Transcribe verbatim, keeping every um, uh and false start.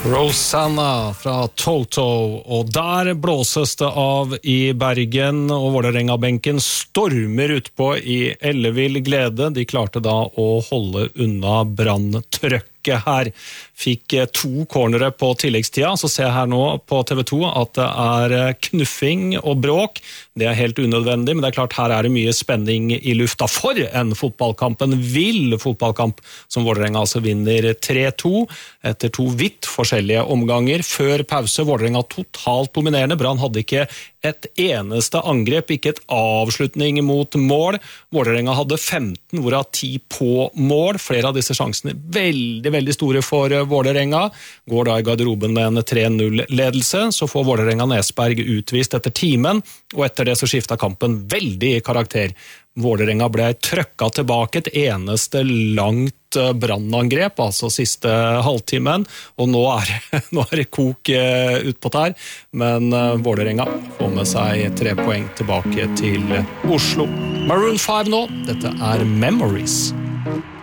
Rosanna fra Toto, og der blåses det av i Bergen, og Vålerenga-benken stormer utpå i ellevill glede. De klarte da å holde unna branntrøkket her. Fikk to cornere på tilleggstida, så ser jeg her nå på T V to at det er knuffing og bråk. Det er helt unødvendig, men det er klart her er det mye spenning i lufta for en fotballkamp, en vill fotballkamp som Vålerenga altså vinner tre to etter to vidt forskjellige omganger. Før pause Vålerenga totalt dominerende. Brann hadde ikke et eneste angrep, ikke et avslutning mot mål. Vålerenga hadde femten, hvorav ti på mål. Flere av disse sjansene veldig, veldig store for Vålerenga. Går da i garderoben med en tre null-ledelse, så får Vålerenga Nesberg utvist etter timen, og etter det så skiftet kampen veldig i karakter. Vålerenga ble trøkket tilbake et eneste langt brannangrep, altså siste halvtimen, og nå er, nå er det kok ut på tær, men Vålerenga får med seg tre poeng tilbake til Oslo. Maroon five nå, dette er Memories.